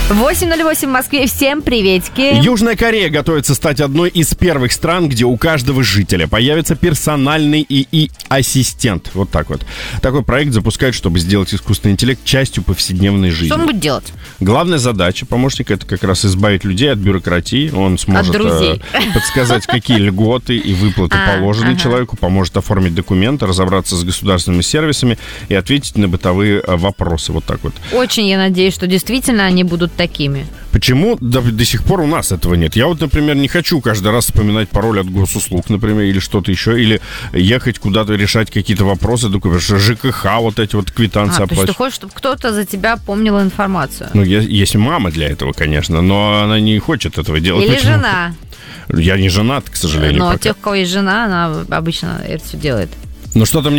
8:08 в Москве. Всем приветики. Южная Корея готовится стать одной из первых стран, где у каждого жителя появится персональный ИИ-ассистент. Вот так вот. Такой проект запускают, чтобы сделать искусственный интеллект частью повседневной жизни. Что он будет делать? Главная задача помощника — это как раз избавить людей от бюрократии. Он сможет подсказать, какие льготы и выплаты положены человеку, поможет оформить документы, разобраться с государственными сервисами и ответить на бытовые вопросы. Вот так вот. Очень я надеюсь, что действительно они будут такими. Почему до сих пор у нас этого нет? Я вот, например, не хочу каждый раз вспоминать пароль от госуслуг, например, или что-то еще, или ехать куда-то решать какие-то вопросы, потому что ЖКХ, вот эти вот квитанции оплачивать. То есть ты хочешь, чтобы кто-то за тебя помнил информацию? Ну, есть мама для этого, конечно, но она не хочет этого делать. Или жена. Я не женат, к сожалению. Но тех, у кого есть жена, она обычно это все делает. Ну, что-то